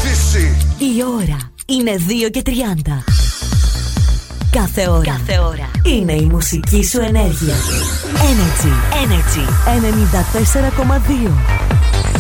ζήσει. Η ώρα είναι 2:30. Κάθε ώρα είναι η μουσική σου ενέργεια. Energy 94,2.